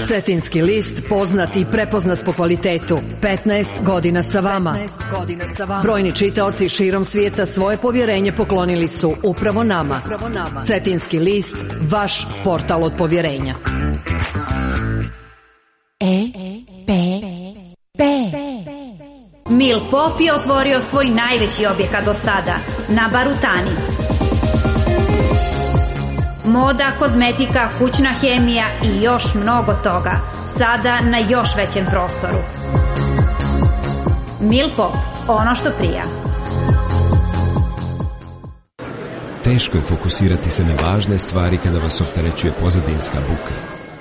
Cetinski list, poznat i prepoznat po kvalitetu. 15 godina sa vama. Brojni čitaoci širom svijeta svoje povjerenje poklonili su upravo nama. Cetinski list, vaš portal od povjerenja. Mil Pop je otvorio svoj najveći objekat do sada, na Barutani. Moda, kozmetika, kućna hemija i još mnogo toga, sada na još većem prostoru. Mil Pop, ono što prija. Teško je fokusirati se na važne stvari kada vas opterećuje pozadinska buka.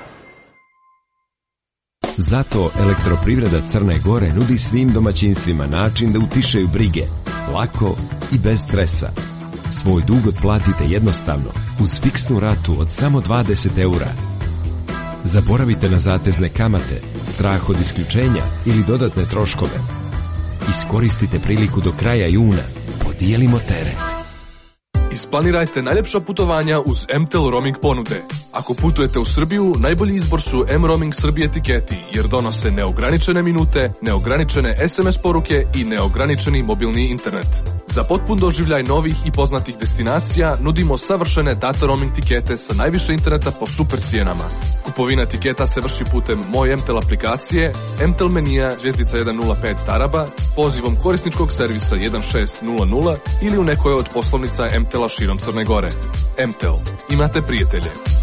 Zato Elektroprivreda Crne Gore nudi svim domaćinstvima način da utišaju brige, lako i bez stresa. Svoj dug otplatite jednostavno, uz fiksnu ratu od samo 20 €. Zaboravite na zatezne kamate, strah od isključenja ili dodatne troškove. Iskoristite priliku do kraja juna. Podijelimo teret. Isplanirajte najljepša putovanja uz MTEL roaming ponude. Ako putujete u Srbiju, najbolji izbor su M-Roaming Srbije etiketi, jer donose neograničene minute, neograničene SMS poruke i neograničeni mobilni internet. Za potpun doživljaj novih i poznatih destinacija nudimo savršene data roaming tikete sa najviše interneta po super cijenama. Kupovina tiketa se vrši putem Moj MTEL aplikacije, MTEL menija *105 taraba, pozivom korisničkog servisa 1600 ili u nekoj od poslovnica MTEL-a širom Crne Gore. MTEL. Imate prijatelje.